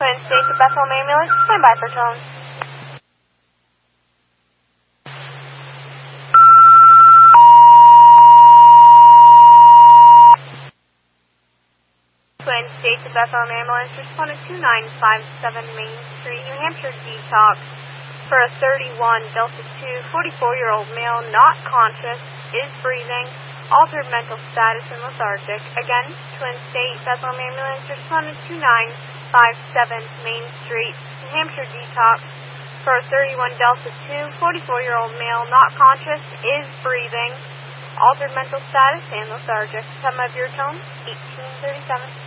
Twin States of Bethel Ambulance, stand by for tone. Twin States of Bethel Ambulance, responded 2957 Main Street, New Hampshire, detox for a 31 Delta 2, 44-year-old male, not conscious, is breathing, altered mental status, and lethargic. Again, Twin State Bethel Ambulance, responded 2957 Main Street, New Hampshire, detox for a 31 Delta 2, 44-year-old male, not conscious, is breathing, altered mental status, and lethargic. Time of your tone, 1837.